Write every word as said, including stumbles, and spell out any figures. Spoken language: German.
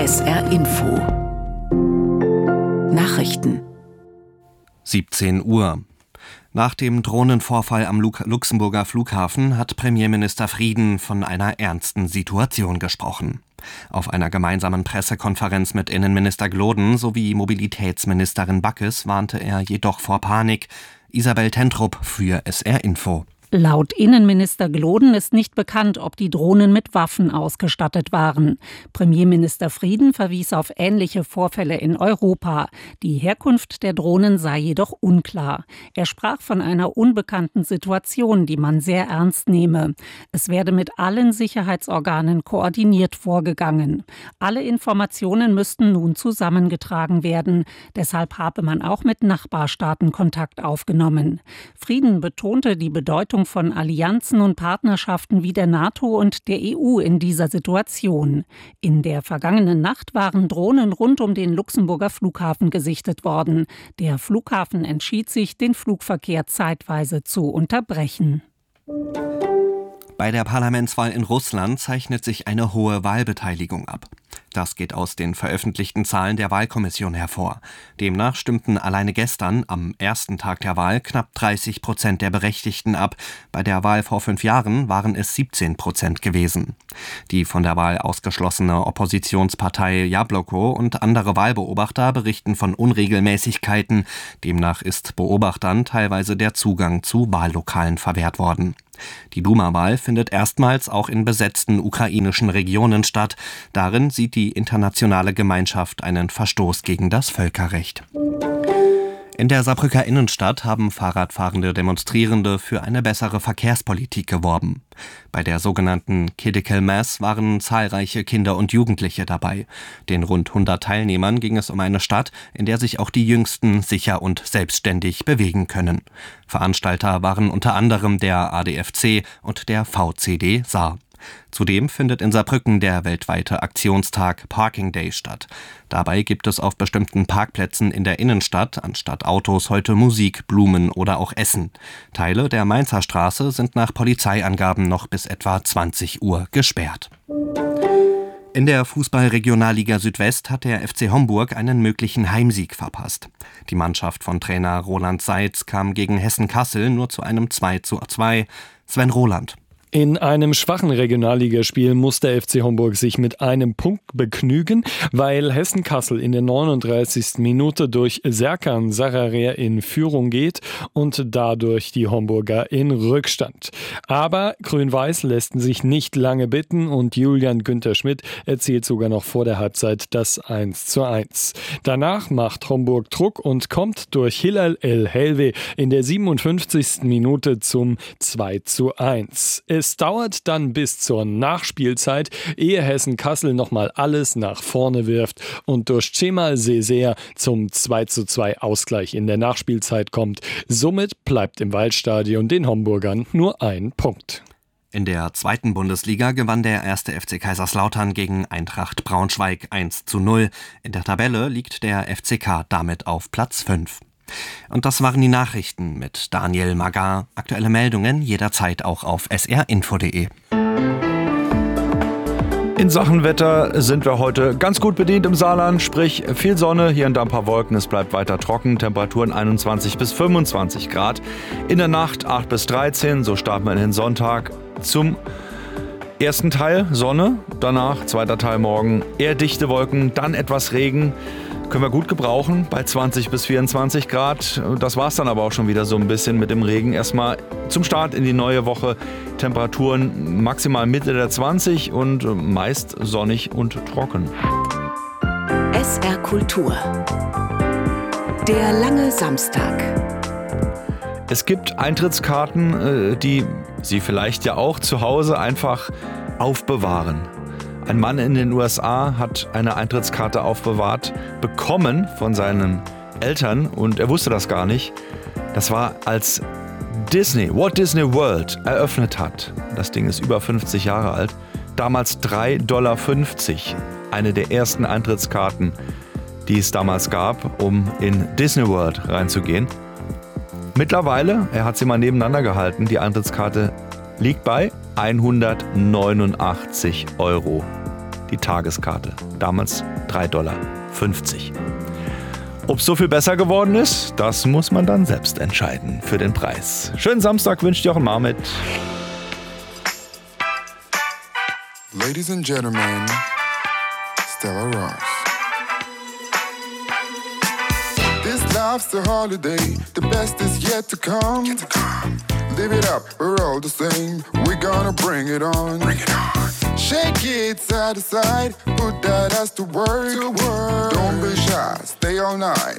S R Info Nachrichten siebzehn Uhr. Nach dem Drohnenvorfall am Lu- Luxemburger Flughafen hat Premierminister Frieden von einer ernsten Situation gesprochen. Auf einer gemeinsamen Pressekonferenz mit Innenminister Gloden sowie Mobilitätsministerin Backes warnte er jedoch vor Panik. Isabel Tentrup für S R Info. Laut Innenminister Gloden ist nicht bekannt, ob die Drohnen mit Waffen ausgestattet waren. Premierminister Frieden verwies auf ähnliche Vorfälle in Europa. Die Herkunft der Drohnen sei jedoch unklar. Er sprach von einer unbekannten Situation, die man sehr ernst nehme. Es werde mit allen Sicherheitsorganen koordiniert vorgegangen. Alle Informationen müssten nun zusammengetragen werden. Deshalb habe man auch mit Nachbarstaaten Kontakt aufgenommen. Frieden betonte die Bedeutung von Allianzen und Partnerschaften wie der NATO und der E U in dieser Situation. In der vergangenen Nacht waren Drohnen rund um den Luxemburger Flughafen gesichtet worden. Der Flughafen entschied sich, den Flugverkehr zeitweise zu unterbrechen. Bei der Parlamentswahl in Russland zeichnet sich eine hohe Wahlbeteiligung ab. Das geht aus den veröffentlichten Zahlen der Wahlkommission hervor. Demnach stimmten alleine gestern, am ersten Tag der Wahl, knapp dreißig Prozent der Berechtigten ab. Bei der Wahl vor fünf Jahren waren es siebzehn Prozent gewesen. Die von der Wahl ausgeschlossene Oppositionspartei Jabloko und andere Wahlbeobachter berichten von Unregelmäßigkeiten. Demnach ist Beobachtern teilweise der Zugang zu Wahllokalen verwehrt worden. Die Duma-Wahl findet erstmals auch in besetzten ukrainischen Regionen statt. Darin sieht die internationale Gemeinschaft einen Verstoß gegen das Völkerrecht. In der Saarbrücker Innenstadt haben Fahrradfahrende Demonstrierende für eine bessere Verkehrspolitik geworben. Bei der sogenannten Critical Mass waren zahlreiche Kinder und Jugendliche dabei. Den rund hundert Teilnehmern ging es um eine Stadt, in der sich auch die Jüngsten sicher und selbstständig bewegen können. Veranstalter waren unter anderem der A D F C und der V C D Saar. Zudem findet in Saarbrücken der weltweite Aktionstag Parking Day statt. Dabei gibt es auf bestimmten Parkplätzen in der Innenstadt anstatt Autos heute Musik, Blumen oder auch Essen. Teile der Mainzer Straße sind nach Polizeiangaben noch bis etwa zwanzig Uhr gesperrt. In der Fußball-Regionalliga Südwest hat der F C Homburg einen möglichen Heimsieg verpasst. Die Mannschaft von Trainer Roland Seitz kam gegen Hessen-Kassel nur zu einem zwei zu zwei. Sven Roland. In einem schwachen Regionalligaspiel muss der F C Homburg sich mit einem Punkt begnügen, weil Hessen-Kassel in der neununddreißigsten Minute durch Serkan Sararer in Führung geht und dadurch die Homburger in Rückstand. Aber Grün-Weiß lässt sich nicht lange bitten und Julian Günther Schmidt erzielt sogar noch vor der Halbzeit das eins zu eins. Danach macht Homburg Druck und kommt durch Hilal El Helwe in der siebenundfünfzigsten Minute zum zwei zu eins. Es dauert dann bis zur Nachspielzeit, ehe Hessen-Kassel nochmal alles nach vorne wirft und durch Cemal Sezer zum zwei zu zwei Ausgleich in der Nachspielzeit kommt. Somit bleibt im Waldstadion den Homburgern nur ein Punkt. In der zweiten Bundesliga gewann der erste F C Kaiserslautern gegen Eintracht Braunschweig eins zu null. In der Tabelle liegt der F C K damit auf Platz fünf. Und das waren die Nachrichten mit Daniel Magar. Aktuelle Meldungen jederzeit auch auf s r info punkt d e. In Sachen Wetter sind wir heute ganz gut bedient im Saarland, sprich viel Sonne, hier und da ein paar Wolken, es bleibt weiter trocken, Temperaturen einundzwanzig bis fünfundzwanzig Grad. In der Nacht acht bis dreizehn, so starten wir in den Sonntag. Zum ersten Teil Sonne, danach zweiter Teil morgen eher dichte Wolken, dann etwas Regen. Können wir gut gebrauchen bei zwanzig bis vierundzwanzig Grad. Das war's dann aber auch schon wieder so ein bisschen mit dem Regen. Erstmal zum Start in die neue Woche. Temperaturen maximal Mitte der zwanzig und meist sonnig und trocken. S R Kultur. Der lange Samstag. Es gibt Eintrittskarten, die Sie vielleicht ja auch zu Hause einfach aufbewahren. Ein Mann in den U S A hat eine Eintrittskarte aufbewahrt, bekommen von seinen Eltern und er wusste das gar nicht. Das war, als Disney, Walt Disney World eröffnet hat. Das Ding ist über fünfzig Jahre alt. Damals drei Komma fünfzig Dollar. Eine der ersten Eintrittskarten, die es damals gab, um in Disney World reinzugehen. Mittlerweile, er hat sie mal nebeneinander gehalten, die Eintrittskarte liegt bei hundertneunundachtzig Euro. die Tageskarte. Damals drei Dollar fünfzig. Ob es so viel besser geworden ist, das muss man dann selbst entscheiden für den Preis. Schönen Samstag wünscht Jochen Marmit. Ladies and gentlemen, Stella Ross. This life's a holiday, the best is yet to come. Yet to come. Live it up, we're all the same, we're gonna bring it on. Bring it on. Shake it side to side, put that ass to work. To work. Don't be shy, stay all night,